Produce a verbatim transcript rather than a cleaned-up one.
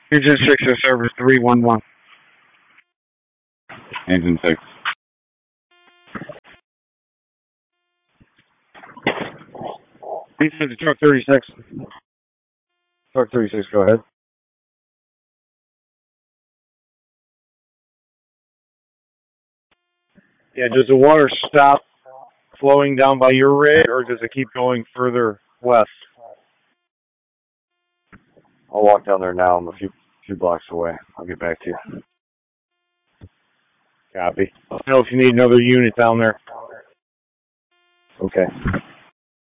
Engine six is service three one one. Engine six. He said to truck thirty-six. Truck thirty-six, go ahead. Yeah, does the water stop flowing down by your rig, or does it keep going further west? I'll walk down there now. I'm a few few blocks away. I'll get back to you. Copy. Let me know if you need another unit down there. Okay.